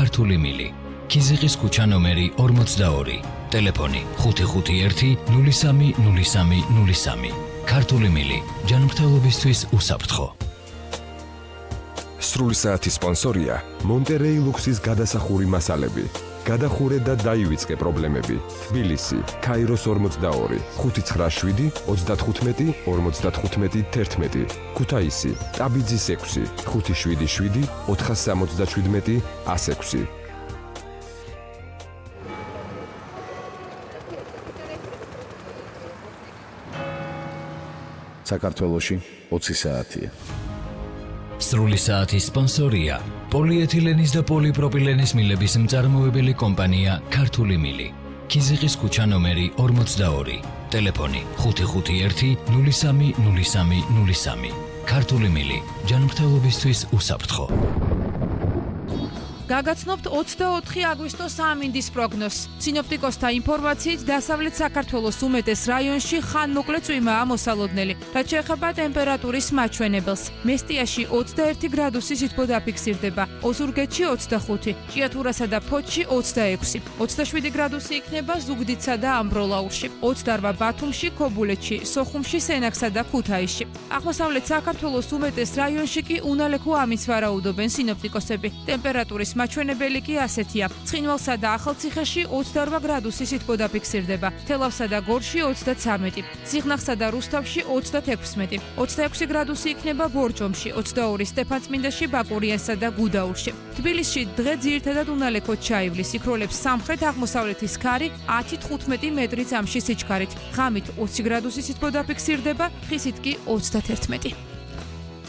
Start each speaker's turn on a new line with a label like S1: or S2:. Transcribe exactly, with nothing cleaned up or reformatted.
S1: ქართული მილი. ქიზიყის ქუჩა ნომერი ორმოცდაორი. ტელეფონი ხუთი ხუთი ერთი ნული სამი ნული სამი ნული სამი. ქართული მილი. ჯანმრთელობისთვის უსაფრთხო.
S2: სრული საათის სპონსორია მონტერეი ლუქსის გადასახური მასალები. გადახურე და დაივიწყე პრობლემები. თბილისი, ქაიროს ორმოცდაორი, ხუთი ცხრა შვიდი ოცდათხუთმეტი ორმოცდათხუთმეტი თერთმეტი. ქუთაისი, ტაბიძის ექვსი, ხუთი შვიდი შვიდი ოთხასამოცდაშვიდმეტი ას ექვსი.
S3: საქართველოში ოცი საათია.
S1: სრული საათის სპონსორია პოლიეთილენის და პოლიპროპილენის მილების მწარმოებელი კომპანია ქართული მილი. ქიზიყის ქუჩა ნომერი ორმოცდაორი. ტელეფონი ხუთი ხუთი ერთი ნული სამი ნული სამი ნული სამი. ქართული მილი. ჯანმრთელობისთვის უსაფრთხო.
S4: გაგაცნობთ ოცდაოთხი აგვისტოს სამინდის პროგნოზს. სინოპტიკოსთა ინფორმაციით, დასავლეთ საქართველოს უმეტეს რაიონში ხანმოკლე წვიმაა მოსალოდნელი. რაც შეეხება ტემპერატურის მაჩვენებელს, მესტიაში ოცდაერთი გრადუსი სითბო დაფიქსირდება, ოზურგეთში ოცდახუთი, ჭიათურასა და ფოთში ოცდაექვსი, ოცდაშვიდი გრადუსი იქნება ზუგდიდსა და ამბროლაურში, ოცდაორ ბათუმში, ქობულეთში, სოხუმში, სენაკსა და ქუთაისში. აღმოსავლეთ საქართველოს უმეტეს რაიონში კი უნალექო ამის ვარაუდობენ სინოპტიკოსები. ტემპერატურის მაჩვენებელი კი ასეთია. ცხინვალსა და ახალციხეში ოცდაორ გრადუსი სითბო დაფიქსირდება, თელავსა და გორში ოცდაცამეტი, სიღნაღსა და რუსთავში ოცდათექვსმეტი, ოცდაექვსი გრადუსი იქნება ბორჯომში, ოცდაორი სტეფანწმინდაში, ბაკურიანსა და გუდაურში. თბილისში დღე ძირითადად უნალექოდ ჩაივლის, იქროლებს სამხრეთ-აღმოსავლეთის ქარი ათი თხუთმეტი მეტრი წამში სიჩქარით. ღამით ოცი გრადუსი სითბო დაფიქსირდება, ხისით კი ოცდათერთმეტი.